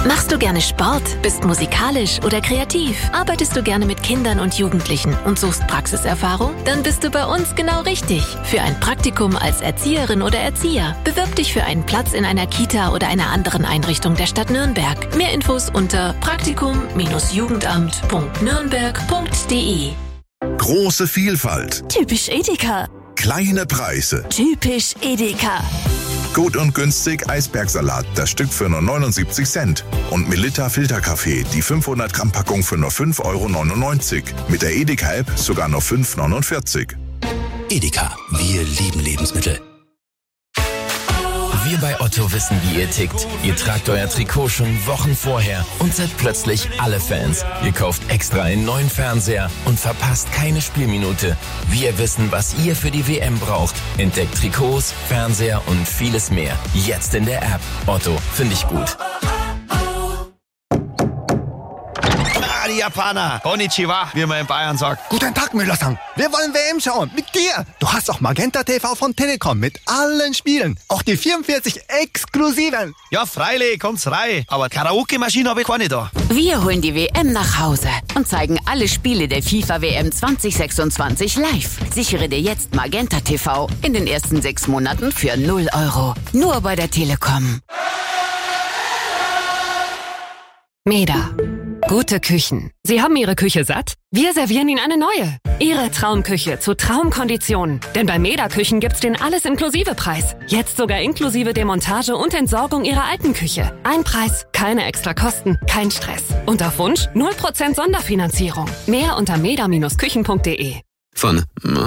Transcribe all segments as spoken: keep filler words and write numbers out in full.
Machst du gerne Sport, bist musikalisch oder kreativ? Arbeitest du gerne mit Kindern und Jugendlichen und suchst Praxiserfahrung? Dann bist du bei uns genau richtig. Für ein Praktikum als Erzieherin oder Erzieher. Bewirb dich für einen Platz in einer Kita oder einer anderen Einrichtung der Stadt Nürnberg. Mehr Infos unter praktikum Bindestrich jugendamt Punkt nürnberg Punkt de. Große Vielfalt. Typisch Edeka. Kleine Preise. Typisch Edeka. Gut und günstig Eisbergsalat, das Stück für nur neunundsiebzig Cent. Und Melitta Filterkaffee, die fünfhundert Gramm Packung für nur fünf Euro neunundneunzig. Mit der Edeka-App sogar nur fünf Euro neunundvierzig. Edeka, wir lieben Lebensmittel. Wir bei Otto wissen, wie ihr tickt. Ihr tragt euer Trikot schon Wochen vorher und seid plötzlich alle Fans. Ihr kauft extra einen neuen Fernseher und verpasst keine Spielminute. Wir wissen, was ihr für die W M braucht. Entdeckt Trikots, Fernseher und vieles mehr. Jetzt in der App. Otto, finde ich gut. Ah, die Japaner. Konnichiwa, wie man in Bayern sagt. Guten Tag, Müller-san. Wir wollen W M schauen. Mit dir. Du hast auch Magenta T V von Telekom mit allen Spielen. Auch die vierundvierzig exklusiven. Ja, freilich, kommt's rein. Aber Karaoke-Maschine habe ich keine da. Wir holen die W M nach Hause und zeigen alle Spiele der FIFA W M zwanzig sechsundzwanzig live. Sichere dir jetzt Magenta T V in den ersten sechs Monaten für null Euro. Nur bei der Telekom. Meda. Gute Küchen. Sie haben Ihre Küche satt? Wir servieren Ihnen eine neue. Ihre Traumküche zu Traumkonditionen. Denn bei Meda Küchen gibt's den Alles-Inklusive-Preis. Jetzt sogar inklusive Demontage und Entsorgung Ihrer alten Küche. Ein Preis, keine extra Kosten, kein Stress. Und auf Wunsch null Prozent Sonderfinanzierung. Mehr unter meda Bindestrich küchen Punkt de. Von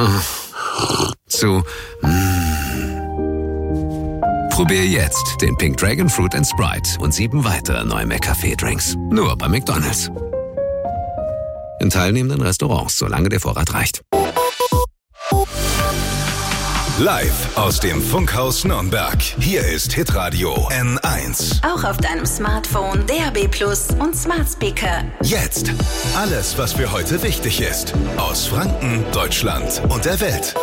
zu Probier jetzt den Pink Dragon Fruit and Sprite und sieben weitere neue McCafé-Drinks. Nur bei McDonald's. In teilnehmenden Restaurants, solange der Vorrat reicht. Live aus dem Funkhaus Nürnberg. Hier ist Hitradio N eins. Auch auf deinem Smartphone, D A B Plus und Smart Speaker. Jetzt alles, was für heute wichtig ist. Aus Franken, Deutschland und der Welt.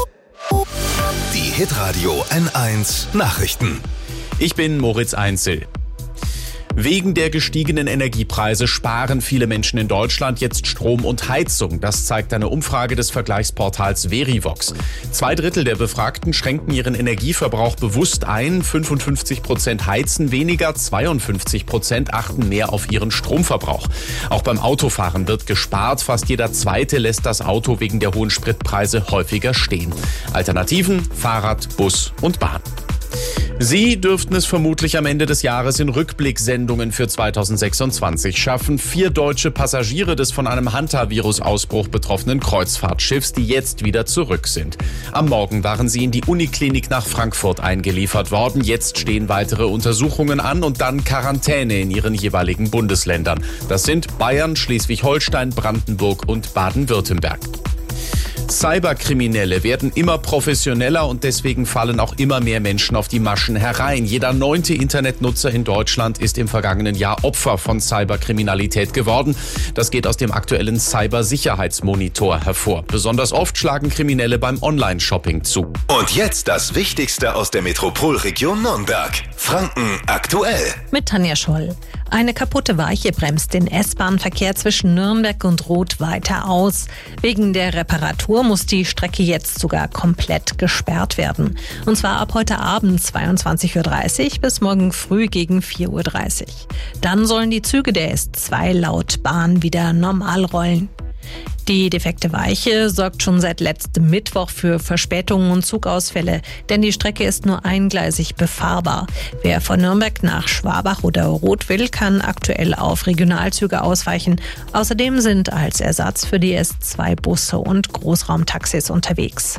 Die Hitradio N eins Nachrichten. Ich bin Moritz Einzel. Wegen der gestiegenen Energiepreise sparen viele Menschen in Deutschland jetzt Strom und Heizung. Das zeigt eine Umfrage des Vergleichsportals Verivox. Zwei Drittel der Befragten schränken ihren Energieverbrauch bewusst ein. fünfundfünfzig Prozent heizen weniger, zweiundfünfzig Prozent achten mehr auf ihren Stromverbrauch. Auch beim Autofahren wird gespart. Fast jeder Zweite lässt das Auto wegen der hohen Spritpreise häufiger stehen. Alternativen: Fahrrad, Bus und Bahn. Sie dürften es vermutlich am Ende des Jahres in Rückblicksendungen für zweitausendsechsundzwanzig schaffen. Vier deutsche Passagiere des von einem Hantavirus-Ausbruch betroffenen Kreuzfahrtschiffs, die jetzt wieder zurück sind. Am Morgen waren sie in die Uniklinik nach Frankfurt eingeliefert worden. Jetzt stehen weitere Untersuchungen an und dann Quarantäne in ihren jeweiligen Bundesländern. Das sind Bayern, Schleswig-Holstein, Brandenburg und Baden-Württemberg. Cyberkriminelle werden immer professioneller und deswegen fallen auch immer mehr Menschen auf die Maschen herein. Jeder neunte Internetnutzer in Deutschland ist im vergangenen Jahr Opfer von Cyberkriminalität geworden. Das geht aus dem aktuellen Cybersicherheitsmonitor hervor. Besonders oft schlagen Kriminelle beim Online-Shopping zu. Und jetzt das Wichtigste aus der Metropolregion Nürnberg. Franken aktuell. Mit Tanja Scholl. Eine kaputte Weiche bremst den S-Bahn-Verkehr zwischen Nürnberg und Roth weiter aus. Wegen der Reparatur muss die Strecke jetzt sogar komplett gesperrt werden. Und zwar ab heute Abend zweiundzwanzig Uhr dreißig bis morgen früh gegen vier Uhr dreißig. Dann sollen die Züge der S zwei laut Bahn wieder normal rollen. Die defekte Weiche sorgt schon seit letztem Mittwoch für Verspätungen und Zugausfälle, denn die Strecke ist nur eingleisig befahrbar. Wer von Nürnberg nach Schwabach oder Roth will, kann aktuell auf Regionalzüge ausweichen. Außerdem sind als Ersatz für die S zwei Busse und Großraumtaxis unterwegs.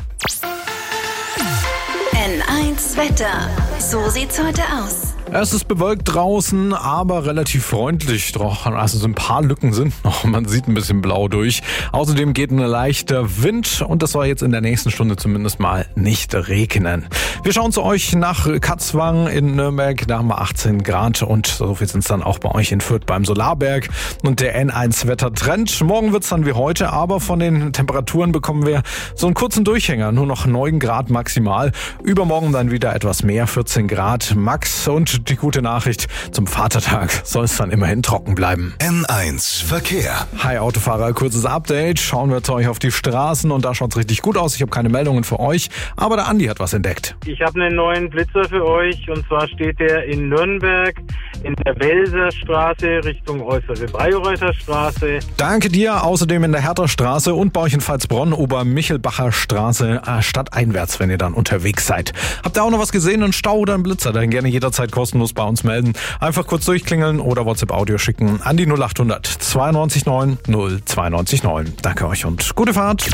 N eins Wetter. So sieht's heute aus. Es ist bewölkt draußen, aber relativ freundlich. Also so ein paar Lücken sind noch. Man sieht ein bisschen blau durch. Außerdem geht ein leichter Wind und das soll jetzt in der nächsten Stunde zumindest mal nicht regnen. Wir schauen zu euch nach Katzwang in Nürnberg. Da haben wir achtzehn Grad und so viel sind es dann auch bei euch in Fürth beim Solarberg. Und der N eins Wettertrend. Morgen wird es dann wie heute, aber von den Temperaturen bekommen wir so einen kurzen Durchhänger. Nur noch neun Grad maximal. Übermorgen dann wieder etwas mehr, vierzehn Grad max. Und und die gute Nachricht, zum Vatertag soll es dann immerhin trocken bleiben. N eins Verkehr. Hi Autofahrer, kurzes Update. Schauen wir zu euch auf die Straßen und da schaut es richtig gut aus. Ich habe keine Meldungen für euch, aber der Andi hat was entdeckt. Ich habe einen neuen Blitzer für euch und zwar steht der in Nürnberg in der Welserstraße Richtung Äußere Bayreuther Straße. Danke dir. Außerdem in der Hertha-Straße und bei euch in Pfalzbronn Ober-Michelbacher Straße äh, stadteinwärts, wenn ihr dann unterwegs seid. Habt ihr auch noch was gesehen, einen Stau oder einen Blitzer? Dann gerne jederzeit kostenlos bei uns melden. Einfach kurz durchklingeln oder WhatsApp-Audio schicken an die null acht hundert zweiundneunzig neun null zweiundneunzig neun. Danke euch und gute Fahrt.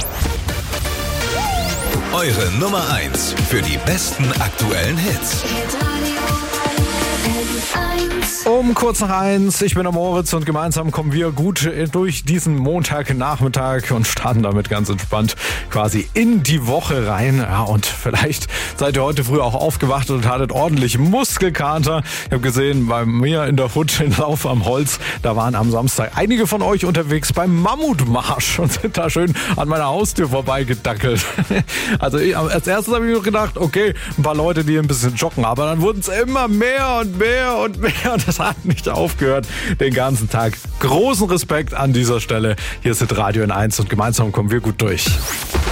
Eure Nummer eins für die besten aktuellen Hits. Um kurz nach eins, ich bin der Moritz und gemeinsam kommen wir gut durch diesen Montagnachmittag und starten damit ganz entspannt quasi in die Woche rein. Ja, und vielleicht seid ihr heute früh auch aufgewacht und hattet ordentlich Muskelkater. Ich habe gesehen, bei mir in der Hut in Lauf am Holz, da waren am Samstag einige von euch unterwegs beim Mammutmarsch und sind da schön an meiner Haustür vorbeigedackelt. Also ich, als erstes habe ich mir gedacht, okay, ein paar Leute, die ein bisschen joggen, aber dann wurden es immer mehr und mehr und mehr und das hat nicht aufgehört den ganzen Tag. Großen Respekt an dieser Stelle. Hier ist Radio N eins und gemeinsam kommen wir gut durch.